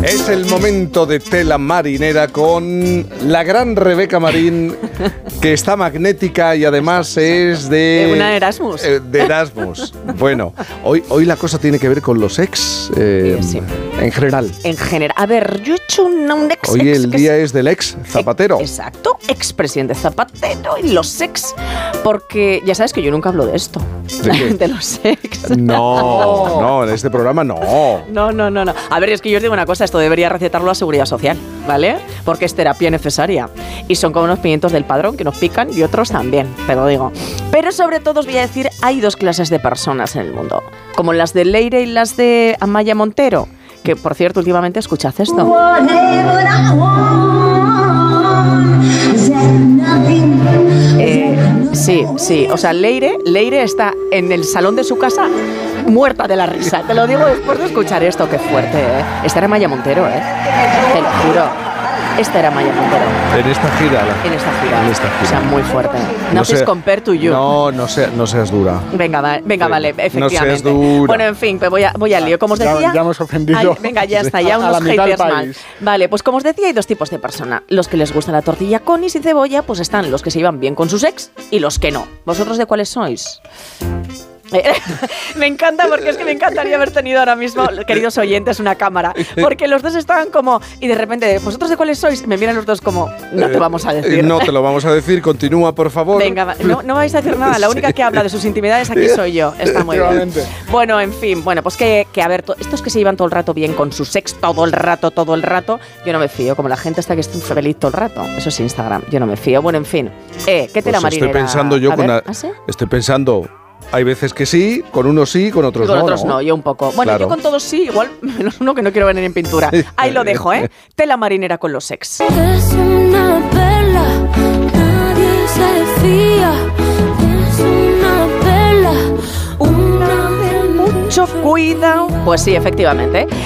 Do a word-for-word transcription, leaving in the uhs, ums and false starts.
Es el momento de tela marinera con la gran Rebeca Marín, que está magnética y además es de... Una Erasmus. Eh, de Erasmus. Bueno, hoy, hoy la cosa tiene que ver con los ex, eh, sí. en general. En general. A ver, yo he hecho un, un ex... Hoy ex, el día es, es del ex Zapatero. Exacto, expresidente Zapatero y los ex. Porque ya sabes que yo nunca hablo de esto. ¿De qué? De los ex. No, no, en este programa no. No, no, no, no. A ver, es que yo os digo una cosa, esto debería recetarlo a Seguridad Social, ¿vale? Porque es terapia necesaria. Y son como unos pimientos del padrón que nos pican y otros también, te lo digo. Pero sobre todo os voy a decir, hay dos clases de personas en el mundo. Como las de Leire y las de Amaya Montero. Que, por cierto, últimamente escuchad esto. Eh, sí, sí. O sea, Leire, Leire está en el salón de su casa muerta de la risa. Te lo digo después de escuchar esto. Qué fuerte, ¿eh? Esta era Amaya Montero, ¿eh? Te lo juro. Esta era Amaya Montero. En esta gira. La... En esta gira. En esta gira. O sea, muy fuerte. No Nothing sea, compare to you. No, no, sea, no seas dura. Venga, va, venga, sí. vale, efectivamente. No seas dura. Bueno, en fin, pues voy, a, voy al lío. Como os decía... Ya, ya hemos ofendido. Ay, venga, ya está, ya unos haters mal. Vale, pues como os decía, hay dos tipos de persona. Los que les gusta la tortilla con y sin cebolla, pues están los que se llevan bien con sus ex y los que no. ¿Vosotros de cuáles sois? Me encanta porque es que me encantaría haber tenido ahora mismo, queridos oyentes, una cámara, porque los dos estaban como, y de repente, ¿vosotros de cuáles sois? Y me miran los dos como, no te vamos a decir. Eh, no te lo vamos a decir, continúa, por favor. Venga, no, no vais a decir nada, la única que habla de sus intimidades aquí soy yo. Está muy bien. Bueno, en fin, bueno, pues que, que a ver, to, estos que se llevan todo el rato bien con su sex, todo el rato, todo el rato, yo no me fío, como la gente está que está feliz todo el rato. Eso es Instagram, yo no me fío. Bueno, en fin, eh, ¿qué te la pues marinera? Estoy pensando yo a con... ver, A, ¿ah, sí? Estoy pensando... Hay veces que sí, con unos sí, con otros no. Con no, otros no, no, yo un poco. Bueno, claro. yo con todos sí, igual menos uno que no quiero venir en pintura. Ahí lo dejo, ¿eh? Tela marinera con los ex. Es una perla, nadie se fía. Es una perla, una de mucho cuidado. Pues sí, efectivamente.